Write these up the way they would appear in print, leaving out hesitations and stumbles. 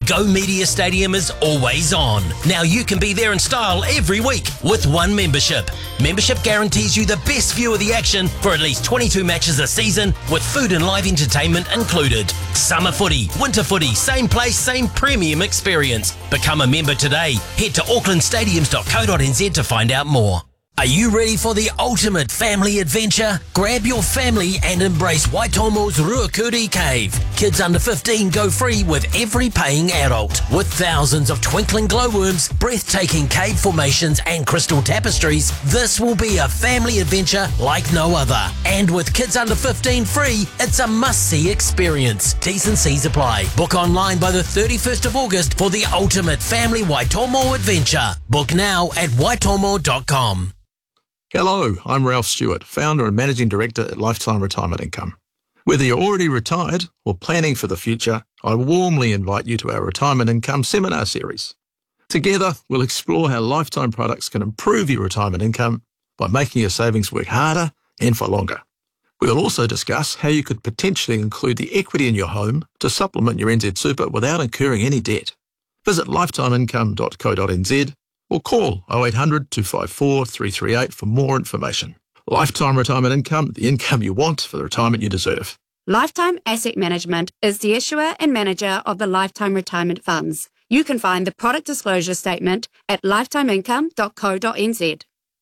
Go Media Stadium is always on. Now you can be there in style every week with one membership. Membership guarantees you the best view of the action for at least 22 matches a season with food and live entertainment included. Summer footy, winter footy, same place, same premium experience. Become a member today. Head to aucklandstadiums.co.nz to find out more. Are you ready for the ultimate family adventure? Grab your family and embrace Waitomo's Ruakuri Cave. Kids under 15 go free with every paying adult. With thousands of twinkling glowworms, breathtaking cave formations and crystal tapestries, this will be a family adventure like no other. And with kids under 15 free, it's a must-see experience. T's and C's apply. Book online by the 31st of August for the ultimate family Waitomo adventure. Book now at waitomo.com. Hello, I'm Ralph Stewart, founder and managing director at Lifetime Retirement Income. Whether you're already retired or planning for the future, I warmly invite you to our Retirement Income Seminar Series. Together, we'll explore how Lifetime products can improve your retirement income by making your savings work harder and for longer. We'll also discuss how you could potentially include the equity in your home to supplement your NZ Super without incurring any debt. Visit lifetimeincome.co.nz or call 0800 254 338 for more information. Lifetime Retirement Income, the income you want for the retirement you deserve. Lifetime Asset Management is the issuer and manager of the Lifetime Retirement Funds. You can find the product disclosure statement at lifetimeincome.co.nz.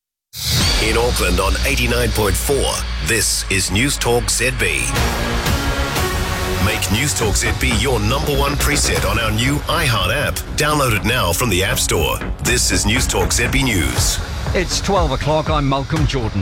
In Auckland on 89.4, this is News Talk ZB. Make News Talk ZB your number one preset on our new iHeart app. Download it now from the App Store. This is News Talk ZB News. It's 12 o'clock. I'm Malcolm Jordan.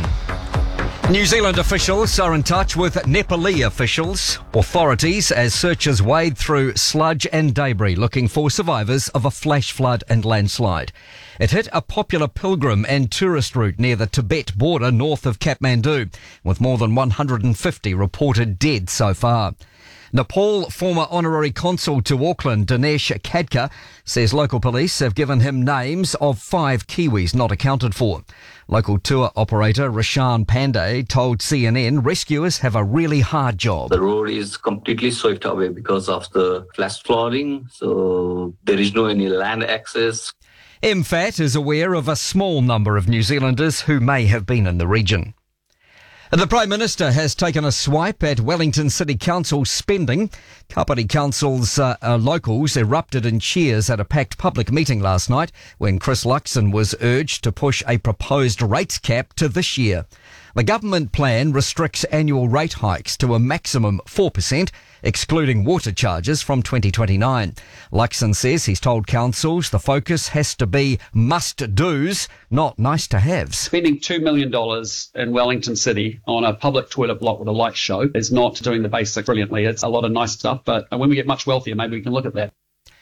New Zealand officials are in touch with Nepalese authorities as searchers wade through sludge and debris looking for survivors of a flash flood and landslide. It hit a popular pilgrim and tourist route near the Tibet border north of Kathmandu, with more than 150 reported dead so far. Nepal former honorary consul to Auckland, Dinesh Khadka, says local police have given him names of 5 Kiwis not accounted for. Local tour operator Rashan Pandey told CNN rescuers have a really hard job. The road is completely swept away because of the flash flooding, so there is no any land access. MFAT is aware of a small number of New Zealanders who may have been in the region. The Prime Minister has taken a swipe at Wellington City Council spending. Kapiti Council's locals erupted in cheers at a packed public meeting last night when Chris Luxon was urged to push a proposed rates cap to this year. The government plan restricts annual rate hikes to a maximum 4%, excluding water charges from 2029. Luxon says he's told councils the focus has to be must-dos, not nice-to-haves. Spending $2 million in Wellington City on a public toilet block with a light show is not doing the basics brilliantly. It's a lot of nice stuff, but when we get much wealthier, maybe we can look at that.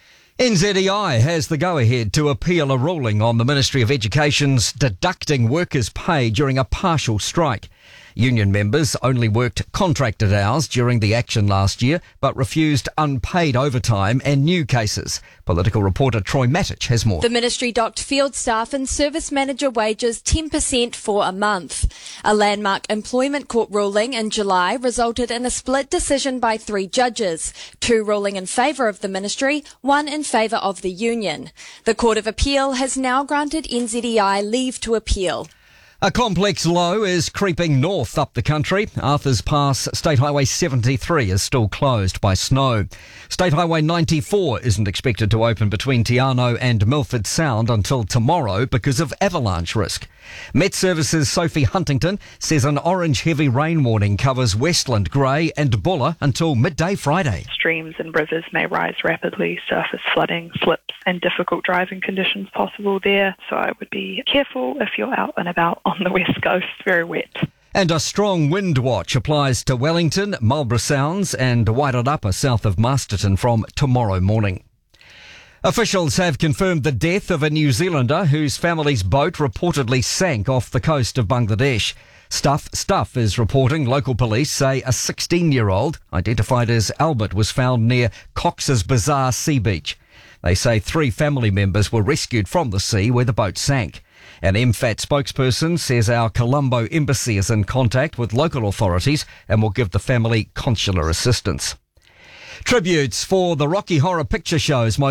NZEI has the go-ahead to appeal a ruling on the Ministry of Education's deducting workers' pay during a partial strike. Union members only worked contracted hours during the action last year, but refused unpaid overtime and new cases. Political reporter Troy Matic has more. The ministry docked field staff and service manager wages 10% for a month. A landmark employment court ruling in July resulted in a split decision by 3 judges, 2 ruling in favour of the ministry, 1 in favour of the union. The Court of Appeal has now granted NZEI leave to appeal. A complex low is creeping north up the country. Arthurs Pass State Highway 73 is still closed by snow. State Highway 94 isn't expected to open between Te Anau and Milford Sound until tomorrow because of avalanche risk. Met Services' Sophie Huntington says an orange heavy rain warning covers Westland, Grey and Buller until midday Friday. Streams and rivers may rise rapidly, surface flooding, slips and difficult driving conditions possible there. So I would be careful if you're out and about on the west coast, very wet. And a strong wind watch applies to Wellington, Marlborough Sounds and Wairarapa south of Masterton from tomorrow morning. Officials have confirmed the death of a New Zealander whose family's boat reportedly sank off the coast of Bangladesh. Stuff is reporting local police say a 16-year-old, identified as Albert, was found near Cox's Bazaar Sea Beach. They say 3 family members were rescued from the sea where the boat sank. An MFAT spokesperson says our Colombo embassy is in contact with local authorities and will give the family consular assistance. Tributes for the Rocky Horror Picture Show's